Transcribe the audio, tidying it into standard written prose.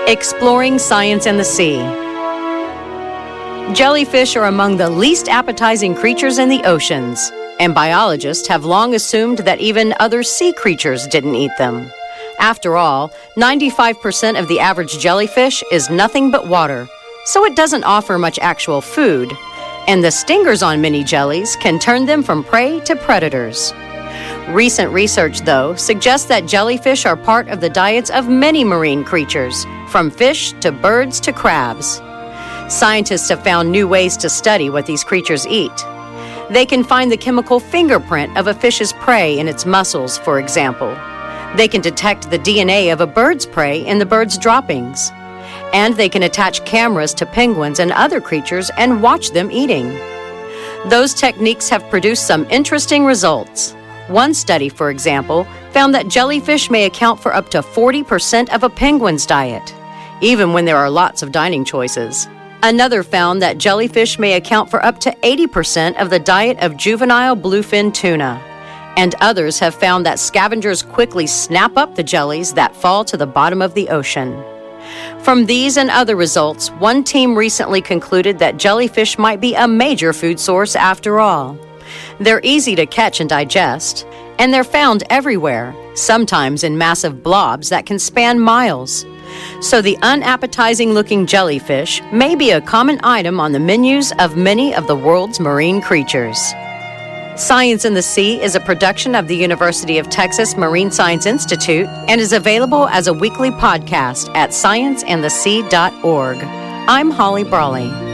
Exploring science in the sea. Jellyfish are among the least appetizing creatures in the oceans, and biologists have long assumed that even other sea creatures didn't eat them. After all, 95% of the average jellyfish is nothing but water, so it doesn't offer much actual food, and the stingers on many jellies can turn them from prey to predators. Recent research, though, suggests that jellyfish are part of the diets of many marine creatures, from fish to birds to crabs. Scientists have found new ways to study what these creatures eat. They can find the chemical fingerprint of a fish's prey in its muscles, for example. They can detect the DNA of a bird's prey in the bird's droppings. And they can attach cameras to penguins and other creatures and watch them eating. Those techniques have produced some interesting results. One study, for example, found that jellyfish may account for up to 40% of a penguin's diet, even when there are lots of dining choices. Another found that jellyfish may account for up to 80% of the diet of juvenile bluefin tuna. And others have found that scavengers quickly snap up the jellies that fall to the bottom of the ocean. From these and other results, one team recently concluded that jellyfish might be a major food source after all. They're easy to catch and digest, and they're found everywhere, sometimes in massive blobs that can span miles. So the unappetizing-looking jellyfish may be a common item on the menus of many of the world's marine creatures. Science in the Sea is a production of the University of Texas Marine Science Institute and is available as a weekly podcast at scienceandthesea.org. I'm Holly Brawley.